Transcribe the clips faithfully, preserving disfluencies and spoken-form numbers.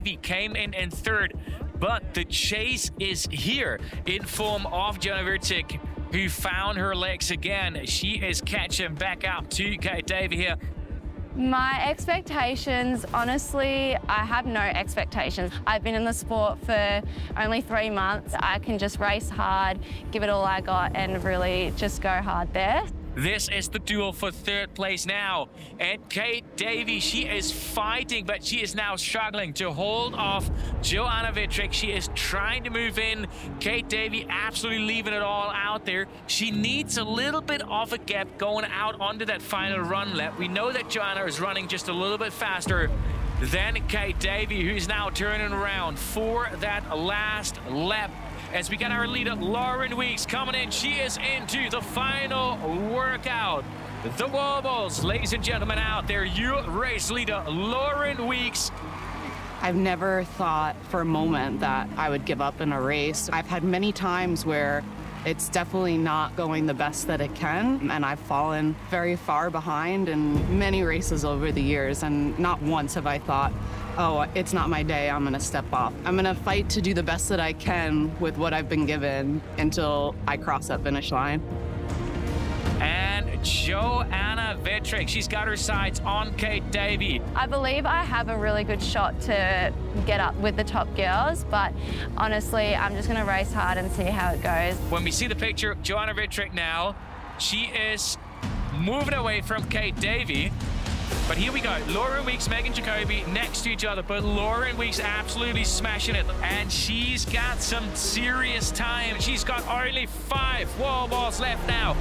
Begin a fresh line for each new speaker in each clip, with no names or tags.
He came in in third, but the chase is here in form of Joanna Wittrig, who found her legs again. She is catching back up to Kate Davey here.
My expectations, honestly, I have no expectations. I've been in the sport for only three months. I can just race hard, give it all I got, and really just go hard there.
This is the duel for third place now. And Kate Davey, she is fighting, but she is now struggling to hold off Joanna Wittrig. She is trying to move in. Kate Davey absolutely leaving it all out there. She needs a little bit of a gap going out onto that final run lap. We know that Joanna is running just a little bit faster than Kate Davey, who's now turning around for that last lap. As we get our leader, Lauren Weeks, coming in. She is into the final workout. The wobbles, ladies and gentlemen, out there. Your race leader, Lauren Weeks.
I've never thought for a moment that I would give up in a race. I've had many times where it's definitely not going the best that it can, and I've fallen very far behind in many races over the years, and not once have I thought, oh, it's not my day, I'm gonna step off. I'm gonna fight to do the best that I can with what I've been given until I cross that finish line.
And Joanna Wittrig, she's got her sights on Kate Davey.
I believe I have a really good shot to get up with the top girls, but honestly, I'm just gonna race hard and see how it goes.
When we see the picture, Joanna Wittrig now, she is moving away from Kate Davey. But here we go, Lauren Weeks, Megan Jacoby next to each other, but Lauren Weeks absolutely smashing it. And she's got some serious time. She's got only five wall balls left now.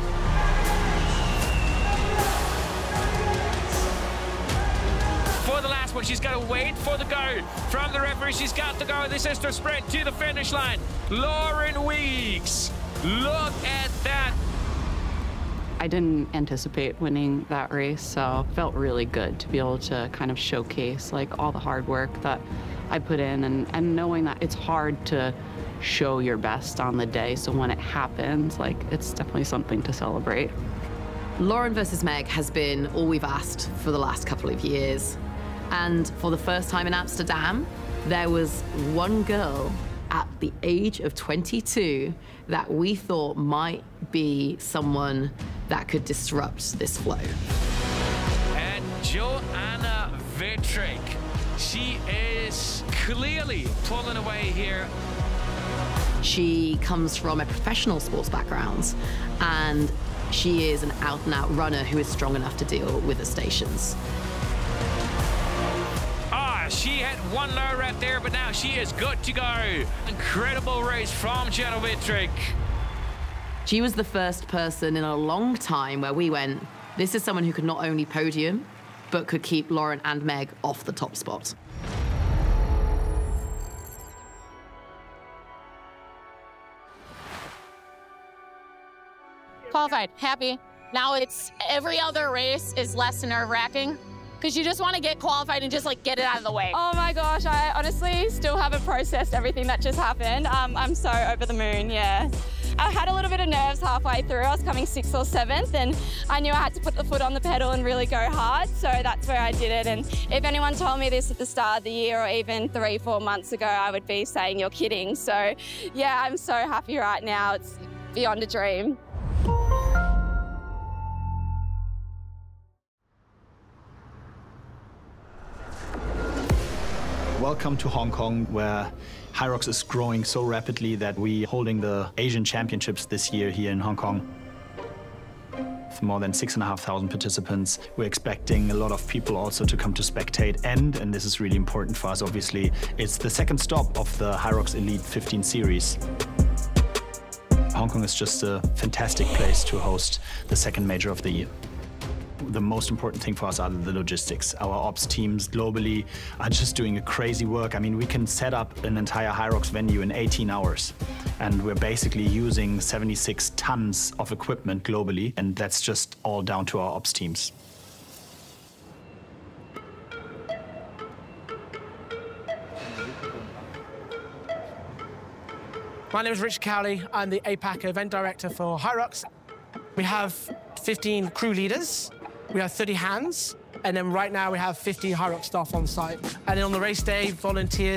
For the last one, she's got to wait for the go from the referee. She's got to go. This is the sprint to the finish line. Lauren Weeks, look at that.
I didn't anticipate winning that race, so it felt really good to be able to kind of showcase like all the hard work that I put in, and, and knowing that it's hard to show your best on the day, so when it happens, like, it's definitely something to celebrate.
Lauren versus Meg has been all we've asked for the last couple of years. And for the first time in Amsterdam, there was one girl at the age of twenty-two that we thought might be someone that could disrupt this flow.
And Joanna Wittrig, she is clearly pulling away here.
She comes from a professional sports background, and she is an out-and-out runner who is strong enough to deal with the stations.
Ah, she had one low right there, but now she is good to go. Incredible race from Joanna Wittrig.
She was the first person in a long time where we went, this is someone who could not only podium, but could keep Lauren and Meg off the top spot.
Qualified, happy. Now it's every other race is less nerve-wracking because you just want to get qualified and just like get it out of the way.
Oh my gosh, I honestly still haven't processed everything that just happened. Um, I'm so over the moon, yeah. I had a little bit of nerves halfway through. I was coming sixth or seventh, and I knew I had to put the foot on the pedal and really go hard, so that's where I did it. And if anyone told me this at the start of the year or even three, four months ago, I would be saying you're kidding. So yeah, I'm so happy right now. It's beyond a dream.
Welcome to Hong Kong, where Hyrox is growing so rapidly that we're holding the Asian Championships this year here in Hong Kong. With more than six and a half thousand participants, we're expecting a lot of people also to come to spectate, and, and this is really important for us, obviously, it's the second stop of the Hyrox Elite fifteen series. Hong Kong is just a fantastic place to host the second major of the year. The most important thing for us are the logistics. Our ops teams globally are just doing a crazy work. I mean, we can set up an entire Hyrox venue in eighteen hours. And we're basically using seventy-six tons of equipment globally, and that's just all down to our ops teams.
My name is Richard Cowley. I'm the APAC event director for Hyrox. We have fifteen crew leaders. We have thirty hands, and then right now we have fifty Hyrox staff on site. And then on the race day, volunteers